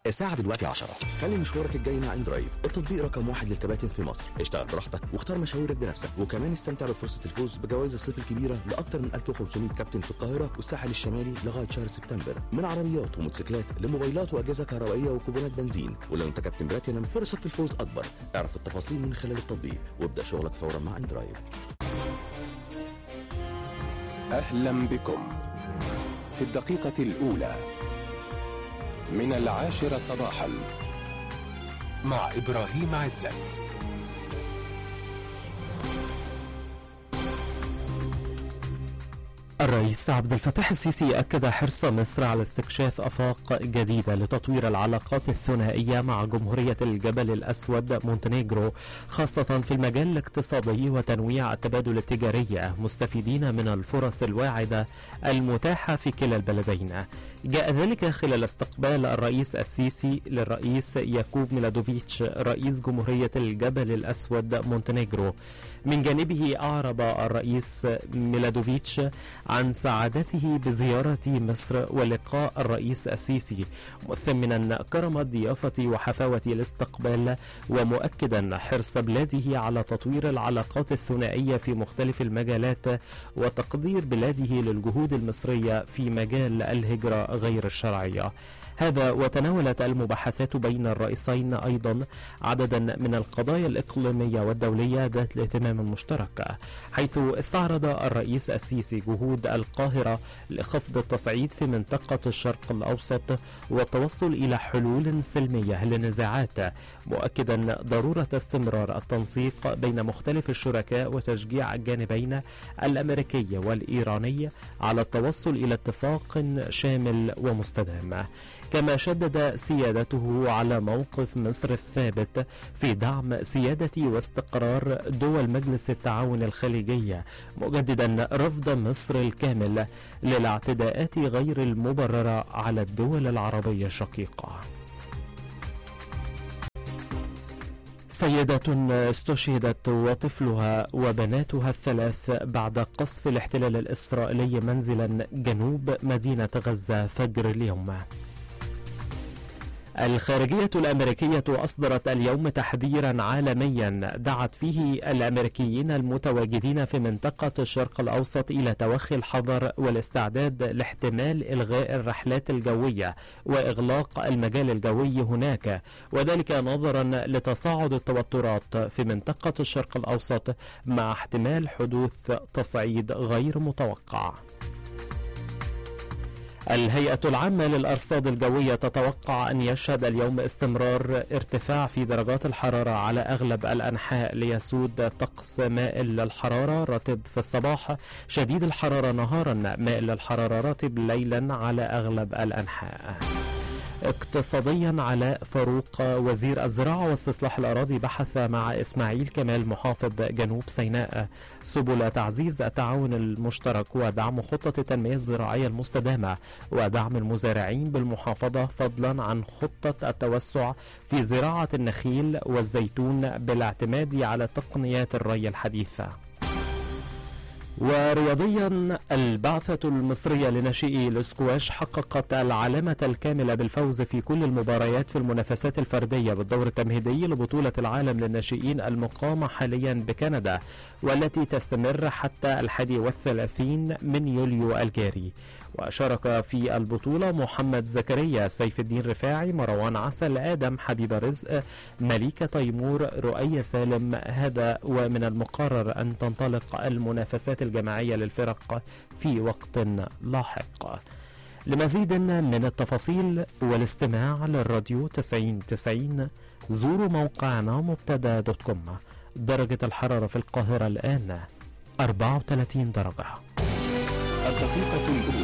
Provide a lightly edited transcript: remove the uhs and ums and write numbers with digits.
الساعة دلوقتي 10. خلي مشوارك الجاي مع اندرايف، التطبيق رقم 1 للكباتن في مصر. اشتغل براحتك واختار مشاويرك بنفسك، وكمان استمتع بفرصة الفوز بجوائز الصيف الكبيرة لأكثر من 1500 كابتن في القاهرة والساحل الشمالي لغاية شهر سبتمبر، من عربيات وموتوسيكلات لموبايلات وأجهزة كهربائية وكوبونات بنزين. ولو أنت كابتن بلاتينم فرصك في الفوز أكبر. اعرف التفاصيل من خلال التطبيق وابدأ شغلك فورا مع اندرايف. أهلا بكم في الدقيقة الأولى من 10 صباحا مع إبراهيم عزت. الرئيس عبد الفتاح السيسي أكد حرص مصر على استكشاف آفاق جديدة لتطوير العلاقات الثنائية مع جمهورية الجبل الأسود مونتينيغرو، خاصة في المجال الاقتصادي وتنويع التبادل التجاري، مستفيدين من الفرص الواعدة المتاحة في كلا البلدين. جاء ذلك خلال استقبال الرئيس السيسي للرئيس ياكوف ميلادوفيتش رئيس جمهورية الجبل الأسود مونتينيغرو. من جانبه أعرب الرئيس ميلادوفيتش عن سعادته بزيارة مصر ولقاء الرئيس السيسي، مثمنا كرم الضيافة وحفاوة الاستقبال، ومؤكدا حرص بلاده على تطوير العلاقات الثنائية في مختلف المجالات وتقدير بلاده للجهود المصرية في مجال الهجرة غير الشرعية. هذا وتناولت المباحثات بين الرئيسين أيضا عددا من القضايا الإقليمية والدولية ذات الاهتمام المشترك، حيث استعرض الرئيس السيسي جهود القاهرة لخفض التصعيد في منطقة الشرق الأوسط والتوصل إلى حلول سلمية للنزاعات، مؤكدا ضرورة استمرار التنسيق بين مختلف الشركاء وتشجيع الجانبين الأمريكي والإيراني على التوصل إلى اتفاق شامل ومستدام. كما شدد سيادته على موقف مصر الثابت في دعم سيادة واستقرار دول مجلس التعاون الخليجي، مجددا رفض مصر الكامل للاعتداءات غير المبررة على الدول العربية الشقيقة. سيدة استشهدت وطفلها وبناتها الثلاث بعد قصف الاحتلال الإسرائيلي منزلا جنوب مدينة غزة فجر اليوم. الخارجية الأمريكية أصدرت اليوم تحذيرا عالميا دعت فيه الأمريكيين المتواجدين في منطقة الشرق الأوسط إلى توخي الحذر والاستعداد لاحتمال إلغاء الرحلات الجوية وإغلاق المجال الجوي هناك، وذلك نظرا لتصاعد التوترات في منطقة الشرق الأوسط مع احتمال حدوث تصعيد غير متوقع. الهيئة العامة للأرصاد الجوية تتوقع أن يشهد اليوم استمرار ارتفاع في درجات الحرارة على أغلب الأنحاء، ليسود طقس مائل للحرارة رطب في الصباح، شديد الحرارة نهارا، مائل للحرارة رطب ليلا على أغلب الأنحاء. اقتصاديا، علاء فاروق وزير الزراعة واستصلاح الأراضي بحث مع إسماعيل كمال محافظ جنوب سيناء سبل تعزيز التعاون المشترك ودعم خطة التنمية الزراعية المستدامة ودعم المزارعين بالمحافظة، فضلا عن خطة التوسع في زراعة النخيل والزيتون بالاعتماد على تقنيات الري الحديثة. ورياضيا، البعثة المصرية لناشئي الاسكواش حققت العلامة الكاملة بالفوز في كل المباريات في المنافسات الفردية بالدور التمهيدي لبطولة العالم للناشئين المقامة حاليا بكندا، والتي تستمر حتى 31 من يوليو الجاري. وشارك في البطولة محمد زكريا، سيف الدين رفاعي، مروان عسل، آدم حبيب رزق، مليكة تيمور، رؤية سالم. هذا ومن المقرر أن تنطلق المنافسات الجماعية للفرق في وقت لاحق. لمزيد من التفاصيل والاستماع للراديو 90 زوروا موقعنا مبتدا.com. درجة الحرارة في القاهرة الآن 34 درجة. الدقيقة الأولى